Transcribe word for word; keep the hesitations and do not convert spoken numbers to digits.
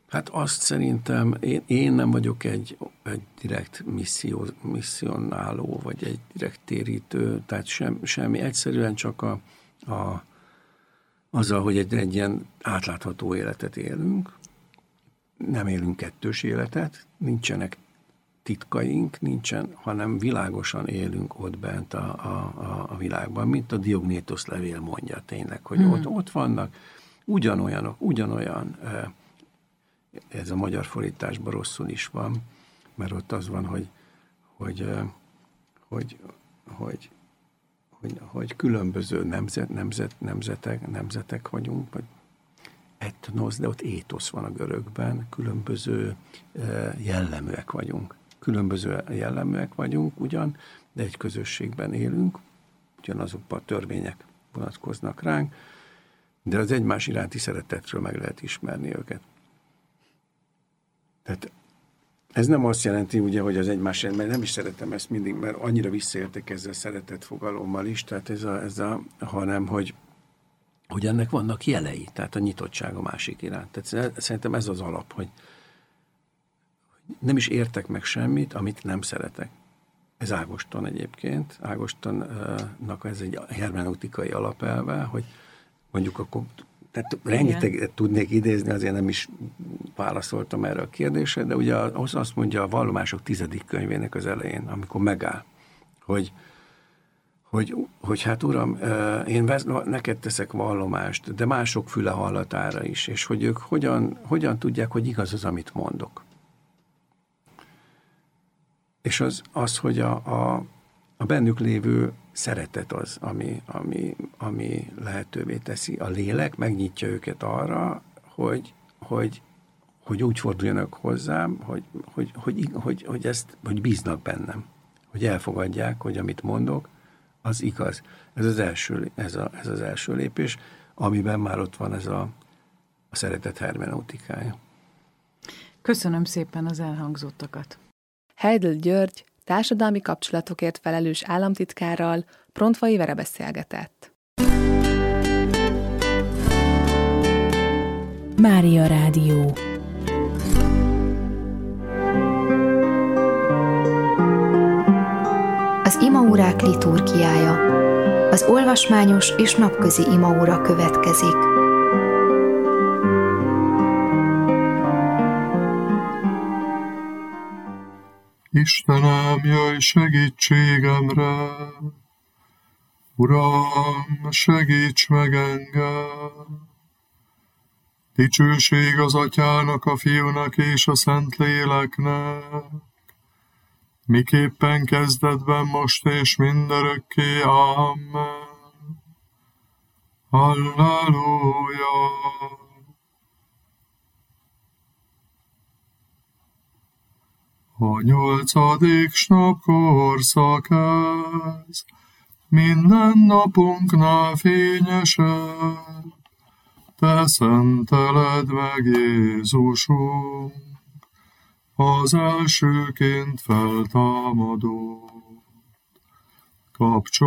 Hát azt szerintem, én, én nem vagyok egy, egy direkt misszió, misszionáló, vagy egy direkt térítő, tehát sem, semmi, egyszerűen csak a, a, azzal, hogy egy, egy ilyen átlátható életet élünk, nem élünk kettős életet, nincsenek titkaink, nincsen, hanem világosan élünk ott bent a, a, a világban, mint a Diognétosz levél mondja tényleg, hogy hmm. ott, ott vannak ugyanolyanok, ugyanolyan, ez a magyar fordításban rosszul is van, mert ott az van, hogy, hogy, hogy, hogy, hogy, hogy különböző nemzet, nemzet, nemzetek, nemzetek vagyunk, vagy etnosz, de ott étosz van a görögben, különböző jelleműek vagyunk. Különböző jelleműek vagyunk ugyan, de egy közösségben élünk, ugyanazokban a törvények vonatkoznak ránk, de az egymás iránti szeretetről meg lehet ismerni őket. Tehát ez nem azt jelenti, ugye, hogy az egymás, mert nem is szeretem ezt mindig, mert annyira visszaértek ezzel szeretet fogalommal is, tehát ez a, ez a hanem, hogy, hogy ennek vannak jelei, tehát a nyitottság a másik iránt. Tehát szerintem ez az alap, hogy nem is értek meg semmit, amit nem szeretek. Ez Ágoston egyébként. Ágostonnak ez egy hermeneutikai alapelve, hogy mondjuk akkor, tehát rengeteg tudnék idézni, azért nem is válaszoltam erre a kérdésre, de ugye az azt mondja a Vallomások tizedik könyvének az elején, amikor megáll, hogy, hogy, hogy hát uram, én neked teszek vallomást, de mások füle hallatára is, és hogy ők hogyan, hogyan tudják, hogy igaz az, amit mondok. És az, az hogy a, a, a bennük lévő szeretet az, ami, ami, ami lehetővé teszi. A lélek megnyitja őket arra, hogy, hogy, hogy úgy forduljanak hozzám, hogy, hogy, hogy, hogy, hogy, ezt, hogy bíznak bennem. Hogy elfogadják, hogy amit mondok, az igaz. Ez az első, ez a, ez az első lépés, amiben már ott van ez a, a szeretet hermeneutikája. Köszönöm szépen az elhangzottakat. Heidl György társadalmi kapcsolatokért felelős államtitkárral Prontvai Vera beszélgetett. Mária Rádió. Az imaórák liturgiája. Az olvasmányos és napközi imaóra következik. Istenem, jöjj segítségemre, Uram, segíts meg engem! Dicsőség az Atyának, a Fiúnak és a Szentléleknek, miképpen kezdetben, most és mindörökké. Amen. Halleluja! A nyolcadik nap korszak ez, minden napunknál fényesebb, te szenteled meg Jézusunk, az elsőként feltámadó. Kapcsolj